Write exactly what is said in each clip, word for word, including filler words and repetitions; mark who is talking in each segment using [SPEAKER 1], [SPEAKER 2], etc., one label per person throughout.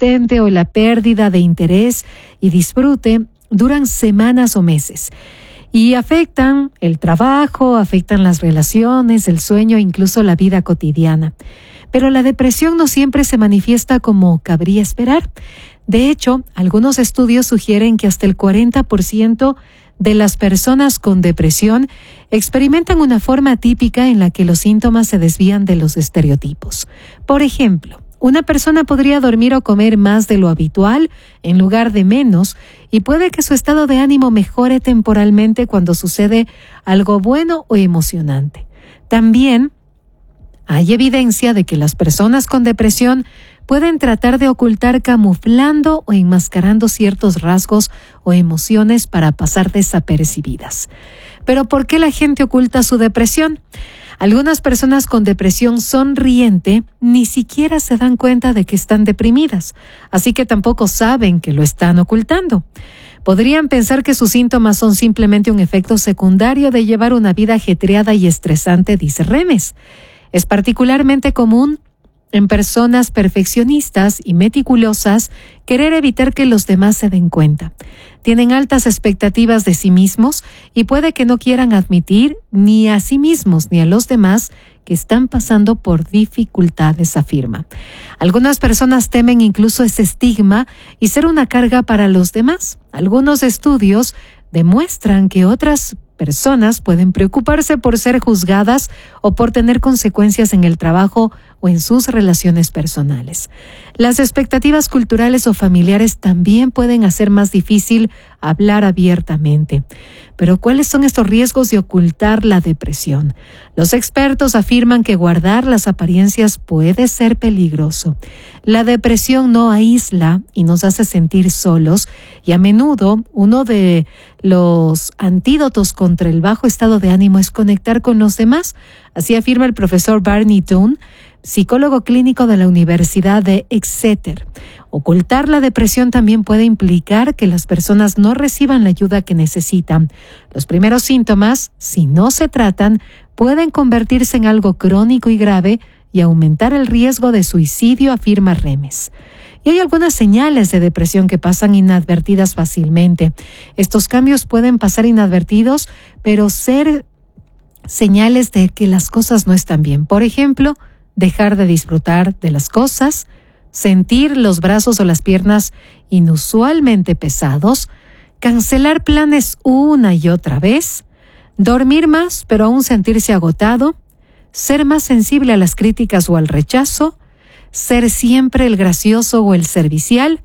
[SPEAKER 1] persistente o la pérdida de interés y disfrute duran semanas o meses y afectan el trabajo, afectan las relaciones, el sueño, incluso la vida cotidiana. Pero la depresión no siempre se manifiesta como cabría esperar. De hecho, algunos estudios sugieren que hasta el cuarenta por ciento de las personas con depresión experimentan una forma típica en la que los síntomas se desvían de los estereotipos. Por ejemplo, una persona podría dormir o comer más de lo habitual en lugar de menos, y puede que su estado de ánimo mejore temporalmente cuando sucede algo bueno o emocionante. También hay evidencia de que las personas con depresión pueden tratar de ocultar camuflando o enmascarando ciertos rasgos o emociones para pasar desapercibidas. Pero ¿por qué la gente oculta su depresión? Algunas personas con depresión sonriente ni siquiera se dan cuenta de que están deprimidas, así que tampoco saben que lo están ocultando. Podrían pensar que sus síntomas son simplemente un efecto secundario de llevar una vida ajetreada y estresante, dice Remes. Es particularmente común en personas perfeccionistas y meticulosas querer evitar que los demás se den cuenta. Tienen altas expectativas de sí mismos y puede que no quieran admitir ni a sí mismos ni a los demás que están pasando por dificultades, afirma. Algunas personas temen incluso ese estigma y ser una carga para los demás. Algunos estudios demuestran que otras personas pueden preocuparse por ser juzgadas o por tener consecuencias en el trabajo o en sus relaciones personales. Las expectativas culturales o familiares también pueden hacer más difícil hablar abiertamente. Pero ¿cuáles son estos riesgos de ocultar la depresión? Los expertos afirman que guardar las apariencias puede ser peligroso. La depresión no aísla y nos hace sentir solos, y a menudo uno de los antídotos contra el bajo estado de ánimo es conectar con los demás. Así afirma el profesor Barney Dunn, psicólogo clínico de la Universidad de Exeter. Ocultar la depresión también puede implicar que las personas no reciban la ayuda que necesitan. Los primeros síntomas, si no se tratan, pueden convertirse en algo crónico y grave y aumentar el riesgo de suicidio, afirma Remes. Y hay algunas señales de depresión que pasan inadvertidas fácilmente. Estos cambios pueden pasar inadvertidos, pero ser señales de que las cosas no están bien. Por ejemplo, dejar de disfrutar de las cosas, sentir los brazos o las piernas inusualmente pesados, cancelar planes una y otra vez, dormir más pero aún sentirse agotado, ser más sensible a las críticas o al rechazo, ser siempre el gracioso o el servicial.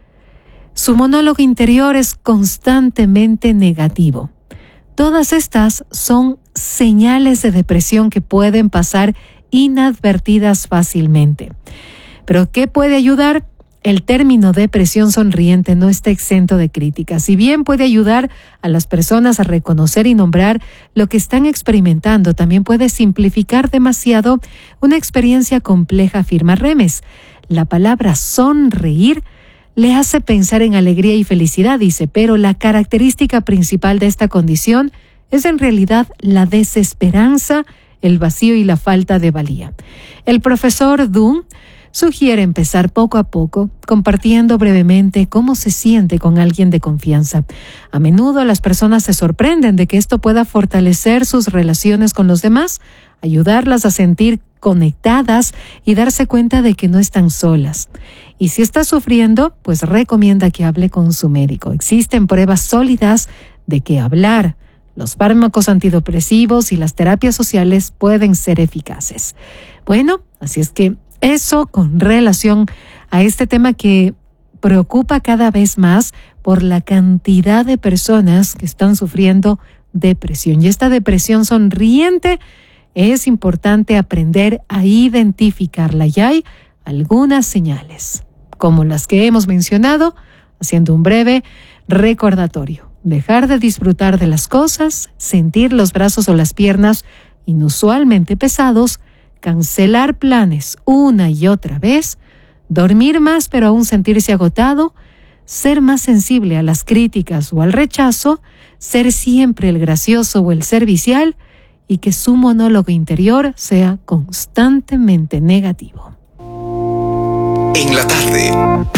[SPEAKER 1] Su monólogo interior es constantemente negativo. Todas estas son señales de depresión que pueden pasar inadvertidas fácilmente. ¿Pero qué puede ayudar? El término depresión sonriente no está exento de críticas. Si bien puede ayudar a las personas a reconocer y nombrar lo que están experimentando, también puede simplificar demasiado una experiencia compleja, afirma Remes. La palabra sonreír le hace pensar en alegría y felicidad, dice, pero la característica principal de esta condición es en realidad la desesperanza, el vacío y la falta de valía. El profesor Dunn sugiere empezar poco a poco, compartiendo brevemente cómo se siente con alguien de confianza. A menudo las personas se sorprenden de que esto pueda fortalecer sus relaciones con los demás, ayudarlas a sentir conectadas y darse cuenta de que no están solas. Y si está sufriendo, pues recomienda que hable con su médico. Existen pruebas sólidas de que hablar, los fármacos antidepresivos y las terapias sociales pueden ser eficaces. Bueno, así es que eso con relación a este tema que preocupa cada vez más por la cantidad de personas que están sufriendo depresión. Y esta depresión sonriente es importante aprender a identificarla. Y hay algunas señales, como las que hemos mencionado, haciendo un breve recordatorio. Dejar de disfrutar de las cosas, sentir los brazos o las piernas inusualmente pesados, cancelar planes una y otra vez, dormir más pero aún sentirse agotado, ser más sensible a las críticas o al rechazo, ser siempre el gracioso o el servicial y que su monólogo interior sea constantemente negativo.
[SPEAKER 2] En la tarde.